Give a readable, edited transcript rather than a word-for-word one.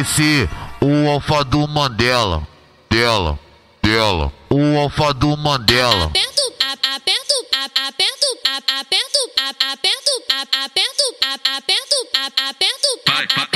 descer o alfa do Mandela. Dela. O alfa do Mandela. Aperto, aperto, aperto, aperto, aperto, aperto, aperto, aperto, aperto,